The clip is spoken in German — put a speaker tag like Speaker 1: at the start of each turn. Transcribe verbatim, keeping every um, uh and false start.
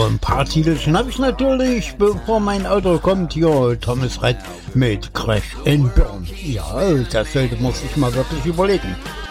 Speaker 1: ein paar Titelchen habe ich natürlich, bevor mein Auto kommt. Hier, Thomas Red mit Crash and Burn. Ja, das sollte man sich mal wirklich überlegen.